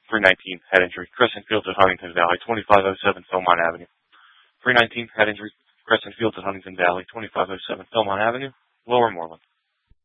319, head injury, Crescent Fields at Huntington Valley, 2507 Philmont Avenue. 319, head injury, Crescent Fields at Huntington Valley, 2507 Philmont Avenue, Lower Moreland.